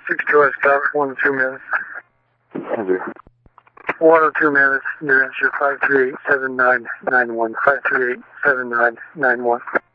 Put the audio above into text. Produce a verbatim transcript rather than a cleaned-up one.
sixty-two West Stop, one or two minutes. Roger. One or two minutes, new answer five three eight seven nine nine one, five three eight seven nine nine one.